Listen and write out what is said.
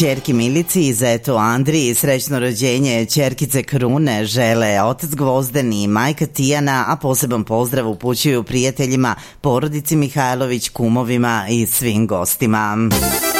Ćerki Milici i zetu Andriji srećno rođenje ćerkice Krune žele otac Gvozden i majka Tijana, a poseban pozdrav upućuju prijateljima, porodici Mihajlović, kumovima i svim gostima.